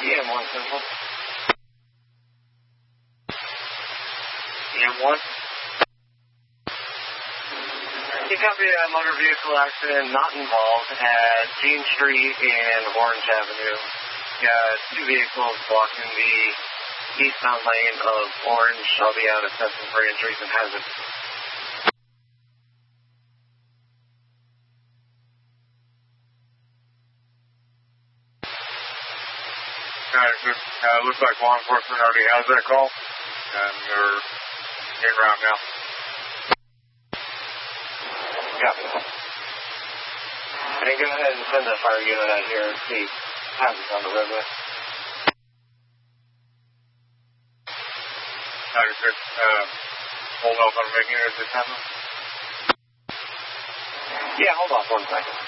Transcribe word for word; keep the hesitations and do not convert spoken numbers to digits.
E M one Central. E M one. You copy a motor vehicle accident not involved at Jean Street and Orange Avenue. Got two vehicles blocking the eastbound lane of Orange. I'll be out assessing for injuries and hazards. Alright, uh, looks like law enforcement already has that call, and they're en route now. Copy. And go ahead and send the fire unit out here and see hazards on the roadway. Alright, sir. Uh, hold off on making it at this time. Yeah, hold off one second.